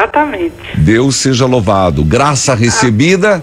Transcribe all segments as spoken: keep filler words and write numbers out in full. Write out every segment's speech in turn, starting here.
Exatamente. Deus seja louvado. Graça recebida.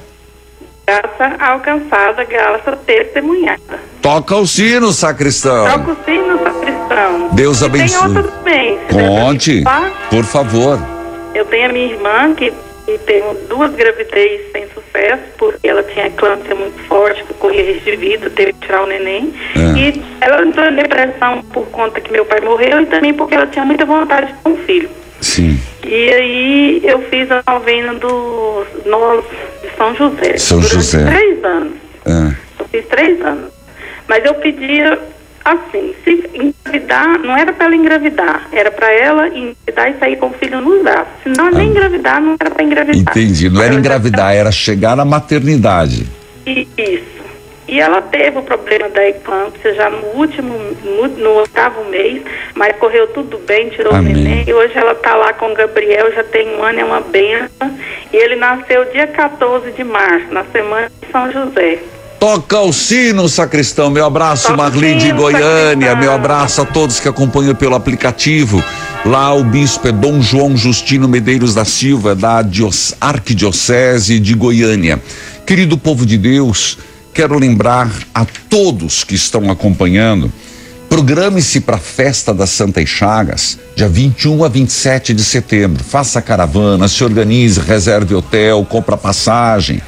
Graça alcançada, graça testemunhada. Toca o sino, sacristão. Toca o sino, sacristão. Deus e abençoe. Tem outra também. Conte, por favor. Eu tenho a minha irmã que, que tem duas gravidez sem sucesso, porque ela tinha eclâmpsia muito forte, corria risco de vida, teve que tirar o neném. É. E ela entrou em depressão por conta que meu pai morreu e também porque ela tinha muita vontade de ter um filho. Sim. E aí eu fiz a novena do Nós de São José. São durante José. três anos. É. Eu fiz três anos. Mas eu pedia assim, se engravidar, não era para ela engravidar, era para ela engravidar e sair com o filho nos braços. Senão ah. nem engravidar, não era para engravidar. Entendi, não era ela engravidar, já... era chegar na maternidade. Isso. E ela teve o problema da eclâmpsia já no último, no, no oitavo mês, mas correu tudo bem, tirou Amém. o neném. E hoje ela está lá com o Gabriel, já tem um ano, é uma benção. E ele nasceu dia quatorze de março, na semana de São José. Toca o sino, sacristão. Meu abraço, Toca Marli de sino, Goiânia. sacristão. Meu abraço a todos que acompanham pelo aplicativo. Lá o bispo é Dom João Justino Medeiros da Silva, da Dios, Arquidiocese de Goiânia. Querido povo de Deus, quero lembrar a todos que estão acompanhando, programe-se para a festa das Santas Chagas, dia vinte e um a vinte e sete de setembro. Faça a caravana, se organize, reserve hotel, compra passagem.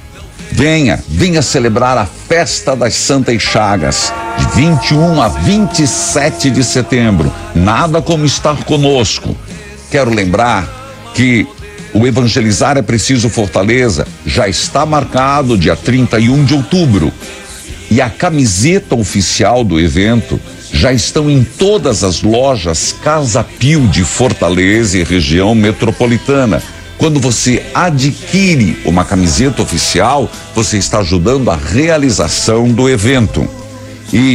Venha, venha celebrar a festa das Santas Chagas, de vinte e um a vinte e sete de setembro. Nada como estar conosco. Quero lembrar que o Evangelizar é Preciso Fortaleza já está marcado dia trinta e um de outubro. E a camiseta oficial do evento já estão em todas as lojas Casa Pio de Fortaleza e região metropolitana. Quando você adquire uma camiseta oficial, você está ajudando a realização do evento. E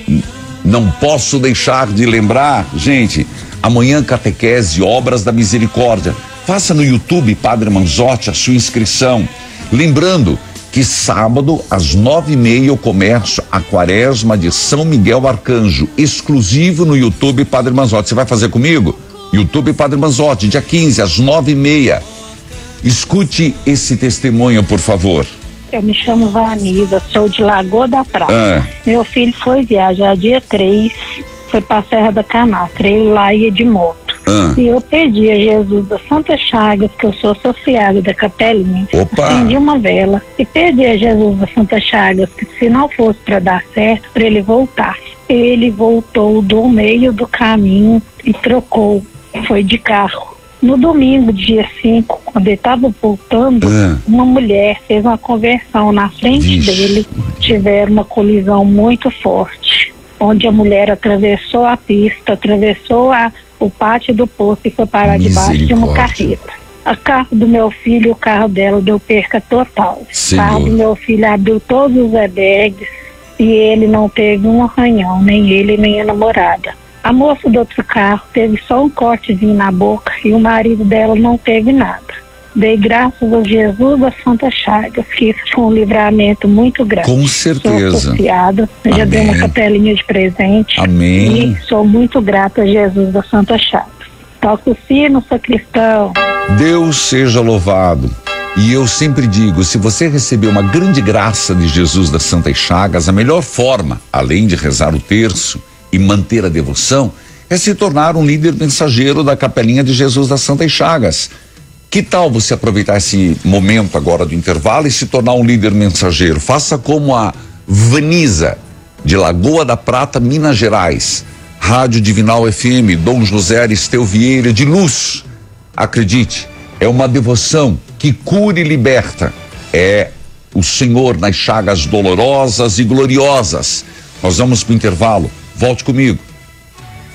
não posso deixar de lembrar, gente, amanhã catequese Obras da Misericórdia. Faça no YouTube Padre Manzotti a sua inscrição. Lembrando que sábado, às nove e meia, eu começo a quaresma de São Miguel Arcanjo, exclusivo no YouTube Padre Manzotti. Você vai fazer comigo? YouTube Padre Manzotti, dia quinze, às nove e meia. Escute esse testemunho, por favor. Eu me chamo Vanisa, sou de Lagoa da Prata. Ah. Meu filho foi viajar dia três, foi para Serra da Canastra, ele lá ia de moto. Ah. E eu pedi a Jesus das Santas Chagas, que eu sou associada da Capelinha, acendi uma vela e pedi a Jesus das Santas Chagas que se não fosse para dar certo, para ele voltar. Ele voltou do meio do caminho e trocou, foi de carro. No domingo, dia cinco, quando ele estava voltando, ah. uma mulher fez uma conversão na frente Vixe. dele. Tiveram uma colisão muito forte, onde a mulher atravessou a pista, atravessou a, o pátio do posto e foi parar debaixo de uma carreta. O carro do meu filho, o carro dela deu perca total. O carro do meu filho abriu todos os airbags e ele não teve um arranhão, nem ele nem a namorada. A moça do outro carro teve só um cortezinho na boca e o marido dela não teve nada. Dei graças a Jesus das Santas Chagas, que isso foi um livramento muito grande. Com certeza. Sou associada, já dei uma capelinha de presente. Amém. E sou muito grata a Jesus das Santas Chagas. Toca o sino, sacristão. Deus seja louvado. E eu sempre digo, se você receber uma grande graça de Jesus das Santas Chagas, a melhor forma, além de rezar o terço e manter a devoção, é se tornar um líder mensageiro da Capelinha de Jesus das Santas Chagas. Que tal você aproveitar esse momento agora do intervalo e se tornar um líder mensageiro? Faça como a Vanisa, de Lagoa da Prata, Minas Gerais. Rádio Divinal F M, Dom José Aristeu Vieira de Luz. Acredite, é uma devoção que cura e liberta. É o Senhor nas chagas dolorosas e gloriosas. Nós vamos para o intervalo. Volte comigo.